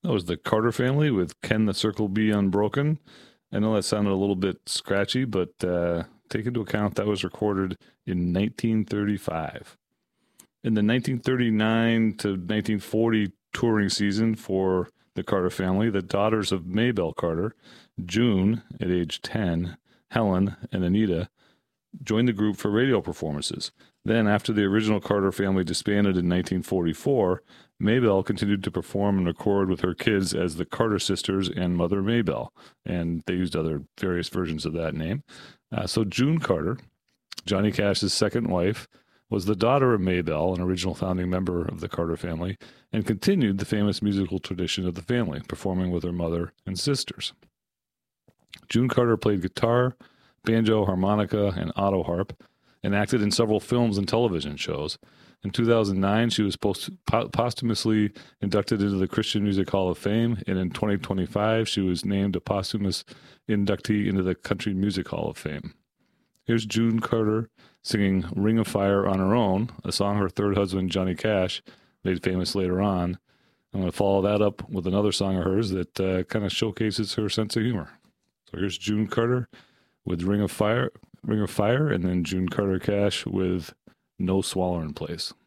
That was the Carter Family with Can the Circle Be Unbroken? I know that sounded a little bit scratchy, but take into account that was recorded in 1935. In the 1939 to 1940 touring season for the Carter family, the daughters of Maybelle Carter, June at age 10, Helen, and Anita, joined the group for radio performances. Then, after the original Carter family disbanded in 1944, Maybelle continued to perform and record with her kids as the Carter sisters and Mother Maybelle, and they used other various versions of that name. So June Carter, Johnny Cash's second wife, was the daughter of Maybelle, an original founding member of the Carter family, and continued the famous musical tradition of the family, performing with her mother and sisters. June Carter played guitar, banjo, harmonica, and auto harp, and acted in several films and television shows. In 2009, she was posthumously inducted into the Christian Music Hall of Fame, and in 2025, she was named a posthumous inductee into the Country Music Hall of Fame. Here's June Carter singing Ring of Fire on her own, a song her third husband, Johnny Cash, made famous later on. I'm going to follow that up with another song of hers that kind of showcases her sense of humor. So here's June Carter with Ring of Fire, and then June Carter Cash with No Swaller in Place.